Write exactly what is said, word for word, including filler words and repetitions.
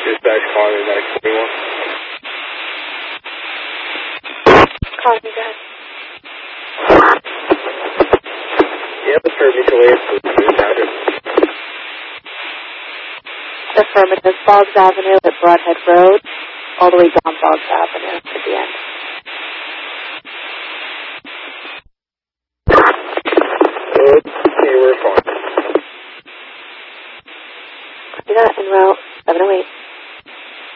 Dispatch calling me back twenty-one. Call me back. Yeah, but for mutual aid, please, Roger. Affirmative, Boggs Avenue at Broadhead Road, all the way down Boggs Avenue at the end. Good. You were fine. You got en route seven oh eight.